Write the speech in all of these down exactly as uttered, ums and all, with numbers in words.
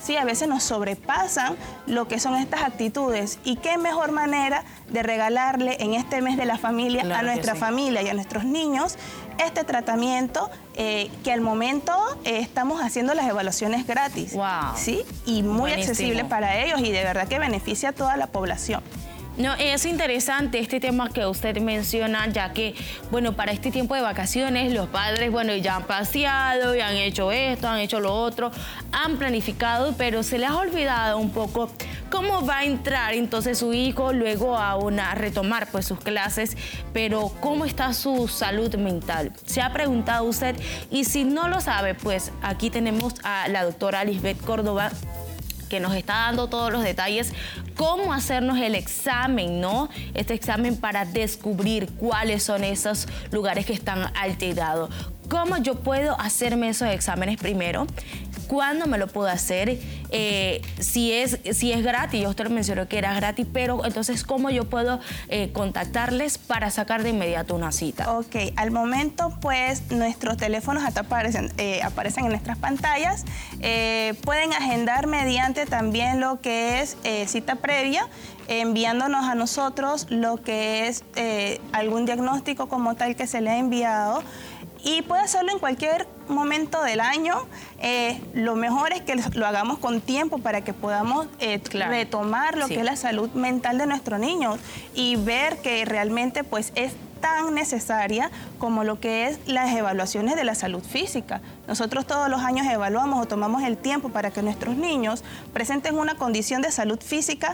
¿sí? A veces nos sobrepasan lo que son estas actitudes. ¿Y qué mejor manera de regalarle en este mes de la familia Claro a nuestra sí. familia y a nuestros niños este tratamiento eh, que al momento eh, estamos haciendo las evaluaciones gratis? Wow. ¿Sí? Y muy Buenísimo. accesible para ellos y de verdad que beneficia a toda la población. No, es interesante este tema que usted menciona, ya que, bueno, para este tiempo de vacaciones, los padres, bueno, ya han paseado, ya han hecho esto, han hecho lo otro, han planificado, pero se les ha olvidado un poco cómo va a entrar entonces su hijo luego a, una, a retomar pues sus clases, pero cómo está su salud mental. ¿Se ha preguntado usted? Y si no lo sabe, pues aquí tenemos a la doctora Lisbeth Córdoba, que nos está dando todos los detalles, cómo hacernos el examen, ¿no? Este examen para descubrir cuáles son esos lugares que están alterados. ¿Cómo yo puedo hacerme esos exámenes primero? ¿Cuándo me lo puedo hacer? Eh, si, es, si es gratis, yo usted lo mencionó que era gratis, pero entonces, ¿cómo yo puedo eh, contactarles para sacar de inmediato una cita? Ok, al momento, pues, nuestros teléfonos hasta aparecen, eh, aparecen en nuestras pantallas. Eh, pueden agendar mediante también lo que es eh, cita previa, enviándonos a nosotros lo que es eh, algún diagnóstico como tal que se le ha enviado. Y puede hacerlo en cualquier momento del año. Eh, lo mejor es que lo hagamos con tiempo para que podamos eh, claro. retomar lo sí. que es la salud mental de nuestros niños y ver que realmente pues, es tan necesaria como lo que es las evaluaciones de la salud física. Nosotros todos los años evaluamos o tomamos el tiempo para que nuestros niños presenten una condición de salud física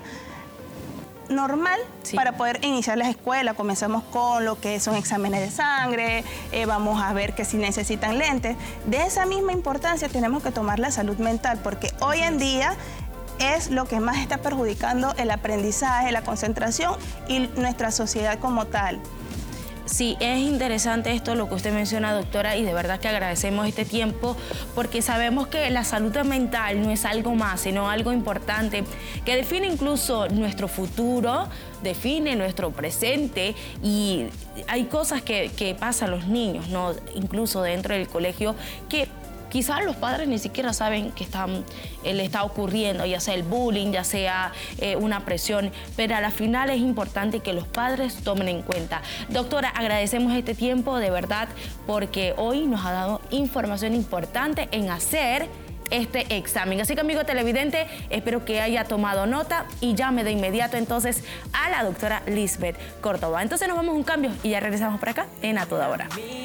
normal sí. para poder iniciar la escuela. Comenzamos con lo que son exámenes de sangre, eh, vamos a ver que si necesitan lentes. De esa misma importancia tenemos que tomar la salud mental, porque hoy en día es lo que más está perjudicando el aprendizaje, la concentración y nuestra sociedad como tal. Sí, es interesante esto lo que usted menciona, doctora, y de verdad que agradecemos este tiempo porque sabemos que la salud mental no es algo más, sino algo importante que define incluso nuestro futuro, define nuestro presente, y hay cosas que, que pasan a los niños, ¿no? Incluso dentro del colegio, que quizás los padres ni siquiera saben que están, eh, le está ocurriendo, ya sea el bullying, ya sea eh, una presión, pero a la final es importante que los padres tomen en cuenta. Doctora, agradecemos este tiempo de verdad porque hoy nos ha dado información importante en hacer este examen. Así que, amigo televidente, espero que haya tomado nota y llame de inmediato entonces a la doctora Lisbeth Córdoba. Entonces nos vamos a un cambio y ya regresamos por acá en A Toda Hora.